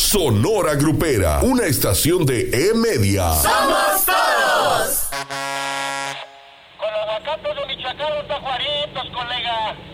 Sonora Grupera, una estación de E-Media. ¡Somos todos! Con los aguacates de Michoacán, los tajuaritos, colega.